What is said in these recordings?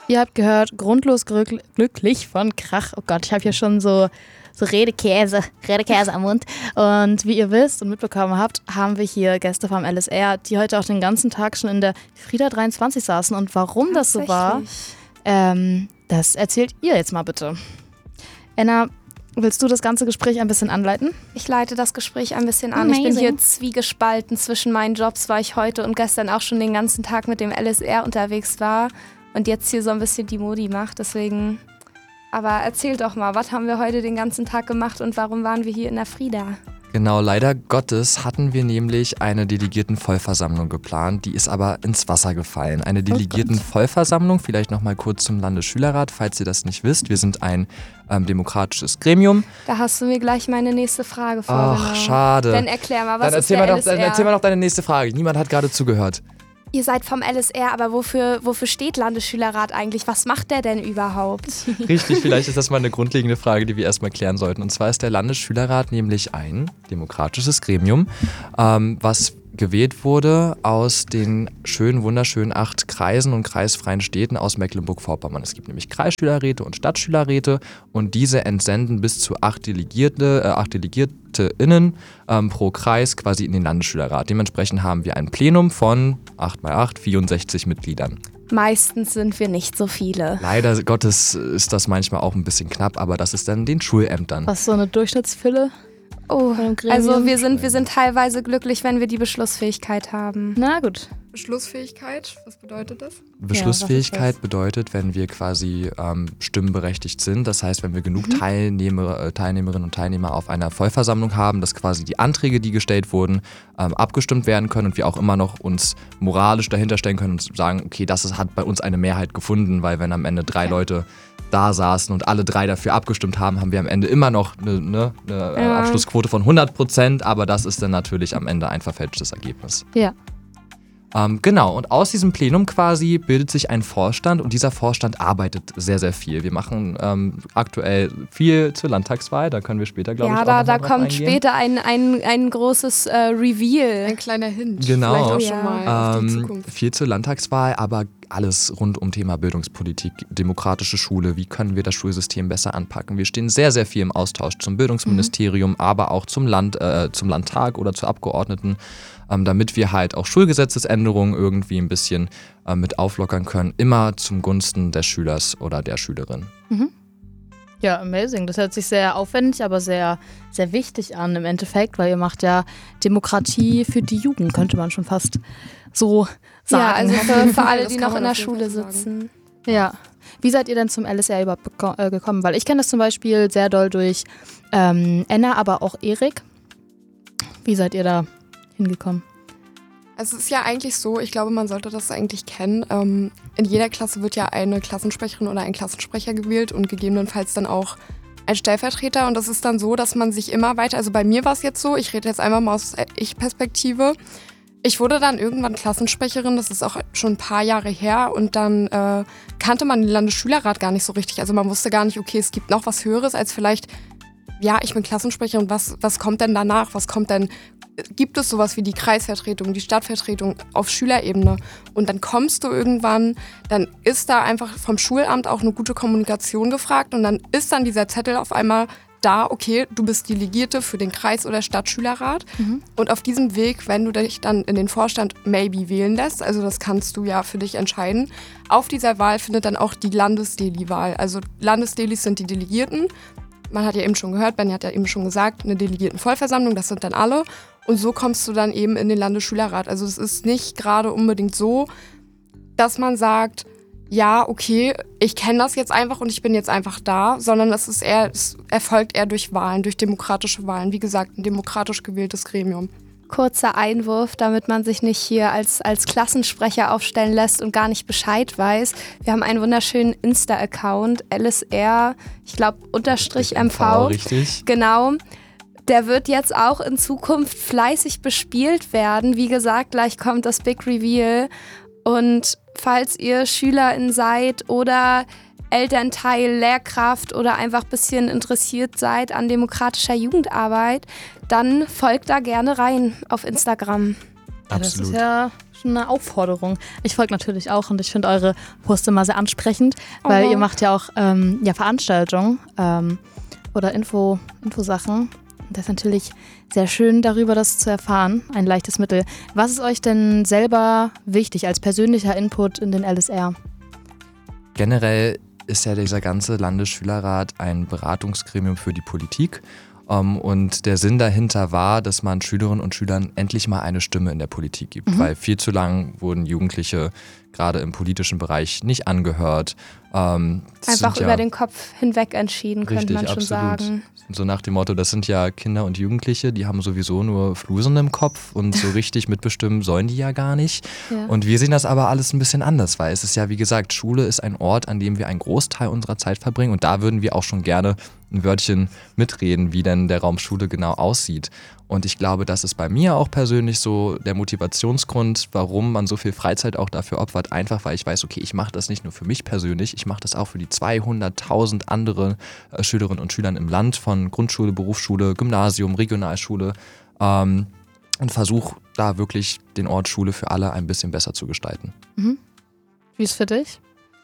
Ihr habt gehört, grundlos glücklich von Krach. Oh Gott, ich habe hier schon so Redekäse am Mund. Und wie ihr wisst und mitbekommen habt, haben wir hier Gäste vom LSR, die heute auch den ganzen Tag schon in der Frida 23 saßen. Und warum das so war, das erzählt ihr jetzt mal bitte. Enna, willst du das ganze Gespräch ein bisschen anleiten? Ich leite das Gespräch ein bisschen an. Amazing. Ich bin hier zwiegespalten zwischen meinen Jobs, weil ich heute und gestern auch schon den ganzen Tag mit dem LSR unterwegs war und jetzt hier so ein bisschen die Modi macht. Deswegen, aber erzähl doch mal, was haben wir heute den ganzen Tag gemacht und warum waren wir hier in der Frida? Genau, leider Gottes hatten wir nämlich eine Delegiertenvollversammlung geplant, die ist aber ins Wasser gefallen. Eine Delegiertenvollversammlung, vielleicht nochmal kurz zum Landesschülerrat, falls ihr das nicht wisst. Wir sind ein demokratisches Gremium. Da hast du mir gleich meine nächste Frage vorgenommen. Ach, schade. Dann erklär mal, was ist der LSR? Dann erzähl mal noch deine nächste Frage. Niemand hat gerade zugehört. Ihr seid vom LSR, aber wofür steht Landesschülerrat eigentlich? Was macht der denn überhaupt? Richtig, vielleicht ist das mal eine grundlegende Frage, die wir erstmal klären sollten. Und zwar ist der Landesschülerrat nämlich ein demokratisches Gremium, was gewählt wurde aus den schönen, wunderschönen 8 Kreisen und kreisfreien Städten aus Mecklenburg-Vorpommern. Es gibt nämlich Kreisschülerräte und Stadtschülerräte und diese entsenden bis zu 8 DelegiertInnen pro Kreis quasi in den Landesschülerrat. Dementsprechend haben wir ein Plenum von 8 mal 8, 64 Mitgliedern. Meistens sind wir nicht so viele. Leider Gottes ist das manchmal auch ein bisschen knapp, aber das ist dann den Schulämtern. Was ist so eine Durchschnittsfülle? Oh, also wir sind teilweise glücklich, wenn wir die Beschlussfähigkeit haben. Na gut. Beschlussfähigkeit, was bedeutet das? Beschlussfähigkeit bedeutet, wenn wir quasi stimmberechtigt sind. Das heißt, wenn wir genug Teilnehmerinnen und Teilnehmer auf einer Vollversammlung haben, dass quasi die Anträge, die gestellt wurden, abgestimmt werden können und wir auch immer noch uns moralisch dahinter stellen können und sagen, okay, hat bei uns eine Mehrheit gefunden, weil wenn am Ende 3 Leute da saßen und alle 3 dafür abgestimmt haben, haben wir am Ende immer noch eine Abschlussquote von 100%, aber das ist dann natürlich am Ende ein verfälschtes Ergebnis. Ja. Genau, und aus diesem Plenum quasi bildet sich ein Vorstand und dieser Vorstand arbeitet sehr, sehr viel. Wir machen aktuell viel zur Landtagswahl, da können wir später, glaube ich, auch noch mal da drauf kommt eingehen. später ein großes Reveal. Ein kleiner Hint. Genau. Vielleicht auch schon mal auf die Zukunft. Viel zur Landtagswahl, aber alles rund um Thema Bildungspolitik, demokratische Schule, wie können wir das Schulsystem besser anpacken. Wir stehen sehr, sehr viel im Austausch zum Bildungsministerium, aber auch zum Landtag oder zu Abgeordneten, damit wir halt auch Schulgesetzesänderungen irgendwie ein bisschen mit auflockern können, immer zum Gunsten des Schülers oder der Schülerin. Mhm. Ja, amazing. Das hört sich sehr aufwendig, aber sehr, sehr wichtig an im Endeffekt, weil ihr macht ja Demokratie für die Jugend, könnte man schon fast so sagen. Ja, also für alle, Das die kann noch man in der auf jeden Schule Fall sagen. sitzen. Ja. Wie seid ihr denn zum LSR überhaupt gekommen? Weil ich kenne das zum Beispiel sehr doll durch Enna, aber auch Erik. Wie seid ihr da hingekommen? Also es ist ja eigentlich so, ich glaube, man sollte das eigentlich kennen. In jeder Klasse wird ja eine Klassensprecherin oder ein Klassensprecher gewählt und gegebenenfalls dann auch ein Stellvertreter. Und das ist dann so, dass man sich immer weiter, also bei mir war es jetzt so, ich rede jetzt einmal mal aus Ich-Perspektive. Ich wurde dann irgendwann Klassensprecherin, das ist auch schon ein paar Jahre her und dann kannte man den Landesschülerrat gar nicht so richtig. Also man wusste gar nicht, okay, es gibt noch was Höheres als vielleicht, ja, ich bin Klassensprecherin, was kommt denn danach? Gibt es sowas wie die Kreisvertretung, die Stadtvertretung auf Schülerebene? Und dann kommst du irgendwann, dann ist da einfach vom Schulamt auch eine gute Kommunikation gefragt und dann ist dann dieser Zettel auf einmal da, okay, du bist Delegierte für den Kreis- oder Stadtschülerrat. Und auf diesem Weg, wenn du dich dann in den Vorstand maybe wählen lässt, also das kannst du ja für dich entscheiden, auf dieser Wahl findet dann auch die Landesdeli-Wahl. Also Landesdelis sind die Delegierten. Man hat ja eben schon gehört, Benni hat ja eben schon gesagt, eine Delegiertenvollversammlung, das sind dann alle. Und so kommst du dann eben in den Landesschülerrat. Also es ist nicht gerade unbedingt so, dass man sagt, ja, okay, ich kenne das jetzt einfach und ich bin jetzt einfach da, sondern es erfolgt eher durch Wahlen, durch demokratische Wahlen. Wie gesagt, ein demokratisch gewähltes Gremium. Kurzer Einwurf, damit man sich nicht hier als Klassensprecher aufstellen lässt und gar nicht Bescheid weiß. Wir haben einen wunderschönen Insta-Account, LSR, ich glaube, _MV. Richtig. Genau. Der wird jetzt auch in Zukunft fleißig bespielt werden. Wie gesagt, gleich kommt das Big Reveal. Und falls ihr SchülerInnen seid oder Elternteil, Lehrkraft oder einfach ein bisschen interessiert seid an demokratischer Jugendarbeit, dann folgt da gerne rein auf Instagram. Ja, das ist Absolut. ja für eine Aufforderung? Ich folge natürlich auch und ich finde eure Posts immer sehr ansprechend, weil ihr macht ja auch Veranstaltungen oder Infosachen. Das ist natürlich sehr schön, darüber das zu erfahren. Ein leichtes Mittel. Was ist euch denn selber wichtig als persönlicher Input in den LSR? Generell ist ja dieser ganze Landesschülerrat ein Beratungsgremium für die Politik. Und der Sinn dahinter war, dass man Schülerinnen und Schülern endlich mal eine Stimme in der Politik gibt. Weil viel zu lang wurden Jugendliche gerade im politischen Bereich nicht angehört. Einfach über den Kopf hinweg entschieden, könnte man schon sagen. So nach dem Motto, das sind ja Kinder und Jugendliche, die haben sowieso nur Flusen im Kopf und so richtig mitbestimmen sollen die ja gar nicht. Ja. Und wir sehen das aber alles ein bisschen anders, weil es ist ja, wie gesagt, Schule ist ein Ort, an dem wir einen Großteil unserer Zeit verbringen und da würden wir auch schon gerne ein Wörtchen mitreden, wie denn der Raum Schule genau aussieht. Und ich glaube, das ist bei mir auch persönlich so der Motivationsgrund, warum man so viel Freizeit auch dafür opfert. Einfach, weil ich weiß, okay, ich mache das nicht nur für mich persönlich, ich mache das auch für die 200.000 andere Schülerinnen und Schülern im Land von Grundschule, Berufsschule, Gymnasium, Regionalschule und versuche da wirklich den Ort Schule für alle ein bisschen besser zu gestalten. Mhm. Wie ist es für dich?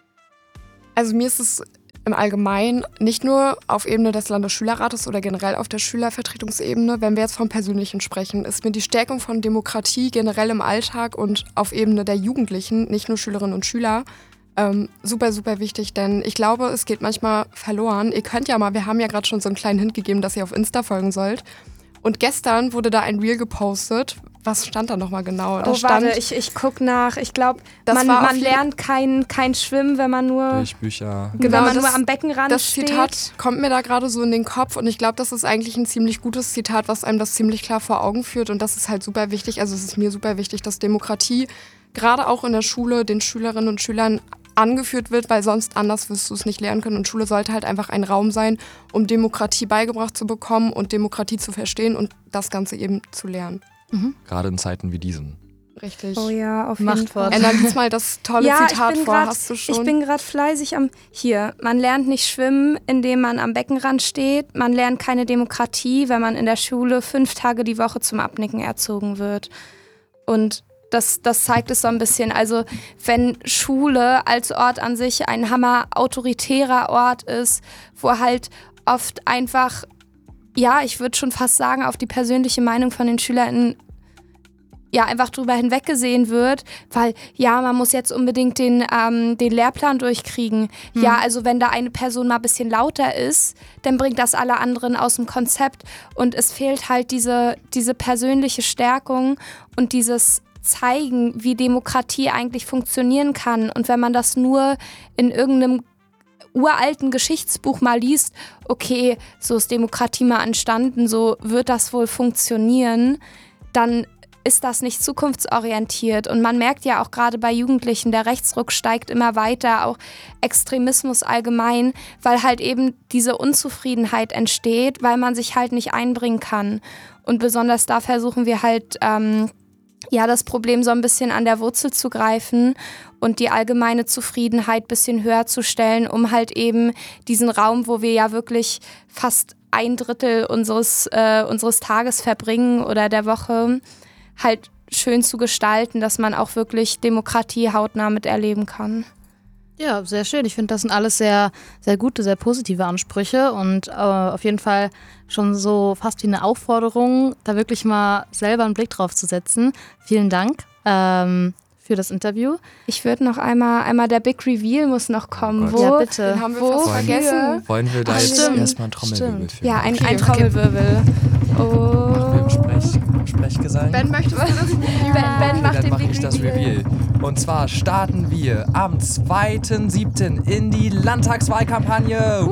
Also mir ist es im Allgemeinen, nicht nur auf Ebene des Landesschülerrates oder generell auf der Schülervertretungsebene, wenn wir jetzt vom Persönlichen sprechen, ist mir die Stärkung von Demokratie generell im Alltag und auf Ebene der Jugendlichen, nicht nur Schülerinnen und Schüler, super, super wichtig, denn ich glaube, es geht manchmal verloren. Ihr könnt ja mal, wir haben ja gerade schon so einen kleinen Hint gegeben, dass ihr auf Insta folgen sollt. Und gestern wurde da ein Reel gepostet. Was stand da nochmal genau? Da stand, warte, ich gucke nach. Ich glaube, man lernt kein Schwimmen, wenn man nur, Bilderbücher. Genau, wenn man nur am Beckenrand steht. Das Zitat kommt mir da gerade so in den Kopf und ich glaube, das ist eigentlich ein ziemlich gutes Zitat, was einem das ziemlich klar vor Augen führt und das ist halt super wichtig. Also es ist mir super wichtig, dass Demokratie gerade auch in der Schule den Schülerinnen und Schülern angeführt wird, weil sonst anders wirst du es nicht lernen können. Und Schule sollte halt einfach ein Raum sein, um Demokratie beigebracht zu bekommen und Demokratie zu verstehen und das Ganze eben zu lernen. Mhm. Gerade in Zeiten wie diesen. Richtig. Oh ja, auf jeden Fall. Lies mal das tolle Zitat vor, hast du schon? Ich bin gerade fleißig Hier, man lernt nicht schwimmen, indem man am Beckenrand steht. Man lernt keine Demokratie, wenn man in der Schule 5 Tage die Woche zum Abnicken erzogen wird. Und das zeigt es so ein bisschen. Also wenn Schule als Ort an sich ein hammer-autoritärer Ort ist, wo halt oft einfach, ja, ich würde schon fast sagen, auf die persönliche Meinung von den SchülerInnen ja einfach drüber hinweggesehen wird, weil ja, man muss jetzt unbedingt den Lehrplan durchkriegen. Ja, also wenn da eine Person mal ein bisschen lauter ist, dann bringt das alle anderen aus dem Konzept und es fehlt halt diese persönliche Stärkung und dieses zeigen, wie Demokratie eigentlich funktionieren kann. Und wenn man das nur in irgendeinem uralten Geschichtsbuch mal liest, okay, so ist Demokratie mal entstanden, so wird das wohl funktionieren, dann ist das nicht zukunftsorientiert. Und man merkt ja auch gerade bei Jugendlichen, der Rechtsruck steigt immer weiter, auch Extremismus allgemein, weil halt eben diese Unzufriedenheit entsteht, weil man sich halt nicht einbringen kann. Und besonders da versuchen wir halt das Problem so ein bisschen an der Wurzel zu greifen und die allgemeine Zufriedenheit ein bisschen höher zu stellen, um halt eben diesen Raum, wo wir ja wirklich fast 1/3 unseres Tages verbringen oder der Woche, halt schön zu gestalten, dass man auch wirklich Demokratie hautnah miterleben kann. Ja, sehr schön. Ich finde, das sind alles sehr, sehr gute, sehr positive Ansprüche und auf jeden Fall schon so fast wie eine Aufforderung, da wirklich mal selber einen Blick drauf zu setzen. Vielen Dank für das Interview. Ich würde noch einmal der Big Reveal muss noch kommen. Ja, bitte. Den haben wir fast vergessen. Wollen wir da jetzt erstmal einen Trommelwirbel führen? Ja, ein Trommelwirbel. Machen wir im Sprechgesang? Ben möchte was? Ben macht dann den mache Big ich das Reveal. Reveal. Und zwar starten wir am 2.7. in die Landtagswahlkampagne.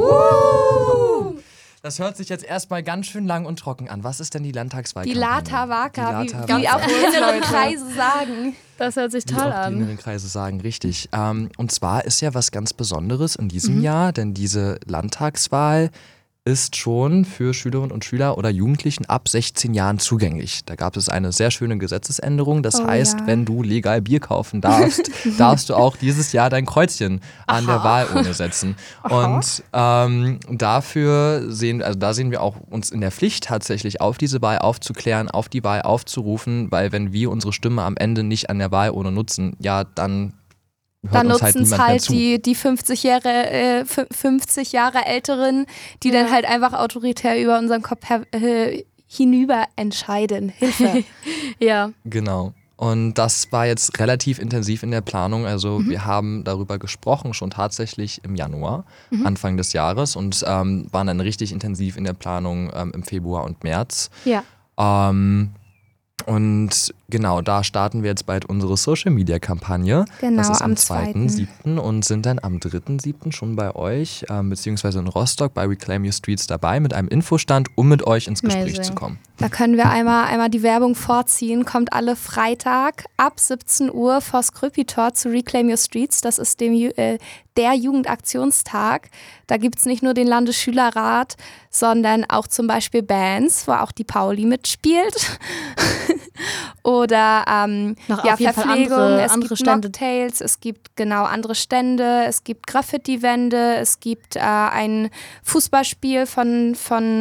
Das hört sich jetzt erstmal ganz schön lang und trocken an. Was ist denn die Landtagswahlkampagne? Die Lata Waka, wie Waka. auch die inneren Kreise sagen. Das hört sich Wie toll auch die an. inneren Kreise sagen, richtig. Und zwar ist ja was ganz Besonderes in diesem Jahr, denn diese Landtagswahl ist schon für Schülerinnen und Schüler oder Jugendlichen ab 16 Jahren zugänglich. Da gab es eine sehr schöne Gesetzesänderung. Das heißt, wenn du legal Bier kaufen darfst, darfst du auch dieses Jahr dein Kreuzchen an der Wahlurne setzen. Und da sehen wir auch uns in der Pflicht tatsächlich auf diese Wahl aufzuklären, auf die Wahl aufzurufen, weil wenn wir unsere Stimme am Ende nicht an der Wahlurne nutzen, ja, dann nutzen es halt die 50 Jahre Älteren, die dann halt einfach autoritär über unseren Kopf hinüber entscheiden. Hilfe. Ja. Genau. Und das war jetzt relativ intensiv in der Planung. Also wir haben darüber gesprochen, schon tatsächlich im Januar, Anfang des Jahres, und waren dann richtig intensiv in der Planung im Februar und März. Ja. Und genau, da starten wir jetzt bald unsere Social-Media-Kampagne. Genau, das ist am am 2.7. und sind dann am 3.7. schon bei euch, beziehungsweise in Rostock bei Reclaim Your Streets dabei mit einem Infostand, um mit euch ins Gespräch zu kommen. Da können wir einmal die Werbung vorziehen. Kommt alle Freitag ab 17 Uhr vor Skröpitor zu Reclaim Your Streets. Das ist der Jugendaktionstag. Da gibt es nicht nur den Landesschülerrat, sondern auch zum Beispiel Bands, wo auch die Pauli mitspielt. Oder Verpflegung, es gibt Stände. Mocktails, es gibt genau andere Stände, es gibt Graffiti-Wände, es gibt ein Fußballspiel von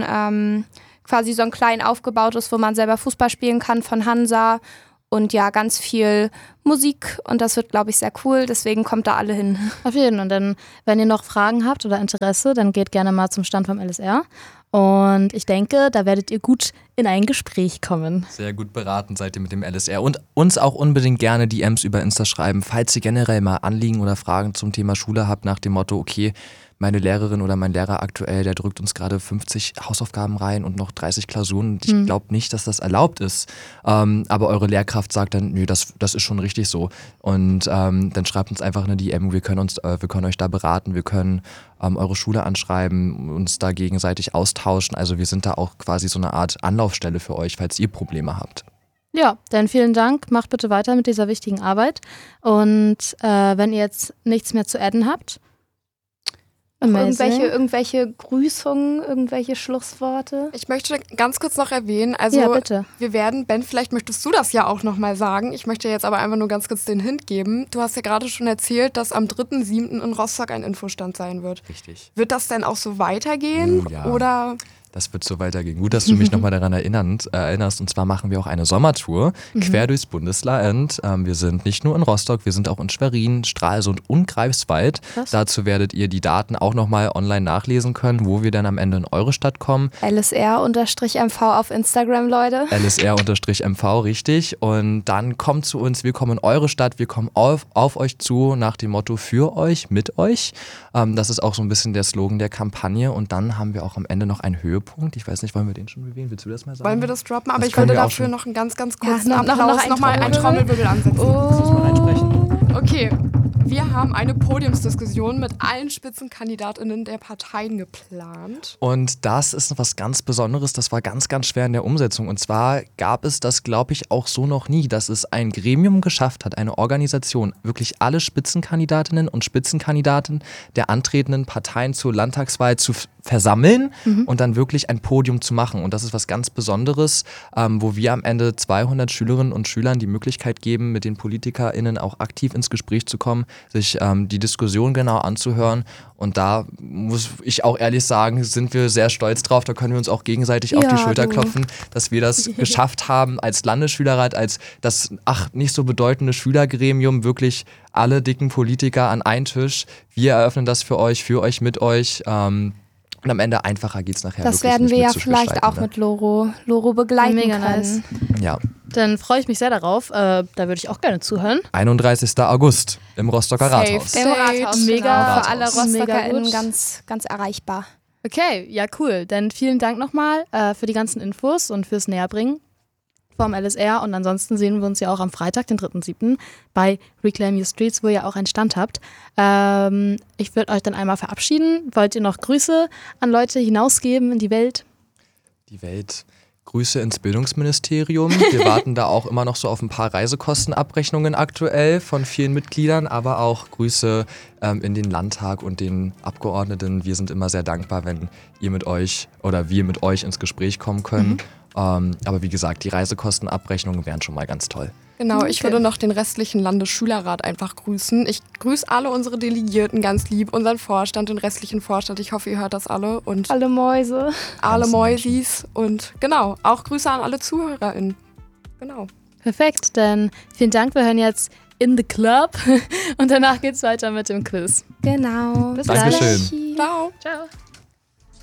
quasi so ein klein aufgebautes, wo man selber Fußball spielen kann von Hansa. Und ja, ganz viel Musik und das wird, glaube ich, sehr cool. Deswegen kommt da alle hin. Auf jeden Fall. Und dann, wenn ihr noch Fragen habt oder Interesse, dann geht gerne mal zum Stand vom LSR. Und ich denke, da werdet ihr gut in ein Gespräch kommen. Sehr gut beraten seid ihr mit dem LSR. Und uns auch unbedingt gerne DMs über Insta schreiben, falls ihr generell mal Anliegen oder Fragen zum Thema Schule habt, nach dem Motto, okay, meine Lehrerin oder mein Lehrer aktuell, der drückt uns gerade 50 Hausaufgaben rein und noch 30 Klausuren. Und ich glaube nicht, dass das erlaubt ist. Aber eure Lehrkraft sagt dann, nö, das ist schon richtig so. Und dann schreibt uns einfach eine DM, wir können euch da beraten, wir können eure Schule anschreiben, uns da gegenseitig austauschen. Also wir sind da auch quasi so eine Art Anlaufstelle für euch, falls ihr Probleme habt. Ja, dann vielen Dank. Macht bitte weiter mit dieser wichtigen Arbeit. Und wenn ihr jetzt nichts mehr zu adden habt, Irgendwelche Grüßungen, irgendwelche Schlussworte? Ich möchte ganz kurz noch erwähnen, also ja, bitte. Wir werden, Ben, vielleicht möchtest du das ja auch nochmal sagen. Ich möchte jetzt aber einfach nur ganz kurz den Hint geben. Du hast ja gerade schon erzählt, dass am 3.7. in Rostock ein Infostand sein wird. Richtig. Wird das denn auch so weitergehen? Ja. Oder? Das wird so weitergehen. Gut, dass du mich nochmal daran erinnerst. Und zwar machen wir auch eine Sommertour quer durchs Bundesland. Wir sind nicht nur in Rostock, wir sind auch in Schwerin, Stralsund und Greifswald. Krass. Dazu werdet ihr die Daten auch nochmal online nachlesen können, wo wir dann am Ende in eure Stadt kommen. LSR-MV auf Instagram, Leute. LSR-MV, richtig. Und dann kommt zu uns, wir kommen in eure Stadt, wir kommen auf euch zu, nach dem Motto für euch, mit euch. Das ist auch so ein bisschen der Slogan der Kampagne. Und dann haben wir auch am Ende noch einen Höhepunkt. Ich weiß nicht, wollen wir den schon bewegen? Willst du das mal sagen? Wollen wir das droppen? Aber Das ich würde können wir auch dafür schon. noch einen ganz kurzen noch Applaus, nochmal einen Trommelwirbel ansetzen. Muss man einsprechen? Okay, wir haben eine Podiumsdiskussion mit allen SpitzenkandidatInnen der Parteien geplant. Und das ist was ganz Besonderes, das war ganz, ganz schwer in der Umsetzung. Und zwar gab es das, glaube ich, auch so noch nie, dass es ein Gremium geschafft hat, eine Organisation, wirklich alle Spitzenkandidatinnen und Spitzenkandidaten der antretenden Parteien zur Landtagswahl zu versammeln und dann wirklich ein Podium zu machen. Und das ist was ganz Besonderes, wo wir am Ende 200 Schülerinnen und Schülern die Möglichkeit geben, mit den PolitikerInnen auch aktiv ins Gespräch zu kommen, sich die Diskussion genau anzuhören. Und da muss ich auch ehrlich sagen, sind wir sehr stolz drauf. Da können wir uns auch gegenseitig auf die Schulter klopfen, dass wir das geschafft haben, als Landesschülerrat, als das nicht so bedeutende Schülergremium, wirklich alle dicken Politiker an einen Tisch. Wir eröffnen das für euch, mit euch. Und am Ende einfacher geht es nachher. Das wirklich werden nicht wir ja mitzugestalten, vielleicht auch ne? mit Loro begleiten Mega können. nice. Ja. Dann freue ich mich sehr darauf. Da würde ich auch gerne zuhören. 31. August im Rostocker Safe. Rathaus. Im Rathaus, Mega. genau. Für alle Rathaus. Mega RostockerInnen gut. ganz erreichbar. Okay, ja cool. Dann vielen Dank nochmal für die ganzen Infos und fürs Näherbringen vom LSR. Und ansonsten sehen wir uns ja auch am Freitag, den 3.7. bei Reclaim Your Streets, wo ihr auch einen Stand habt. Ich würde euch dann einmal verabschieden. Wollt ihr noch Grüße an Leute hinausgeben in die Welt? Die Welt. Grüße ins Bildungsministerium. Wir warten da auch immer noch so auf ein paar Reisekostenabrechnungen aktuell von vielen Mitgliedern, aber auch Grüße in den Landtag und den Abgeordneten. Wir sind immer sehr dankbar, wenn ihr mit euch oder wir mit euch ins Gespräch kommen können. Aber wie gesagt, die Reisekostenabrechnungen wären schon mal ganz toll. Genau, ich würde noch den restlichen Landesschülerrat einfach grüßen. Ich grüße alle unsere Delegierten ganz lieb, unseren Vorstand, den restlichen Vorstand. Ich hoffe, ihr hört das alle. Und Alle Mäuse. alle Mäusis. Und genau, auch Grüße an alle ZuhörerInnen. Genau. Perfekt, dann vielen Dank. Wir hören jetzt In the Club und danach geht's weiter mit dem Quiz. Genau. Bis Dankeschön. gleich. Ciao. Ciao.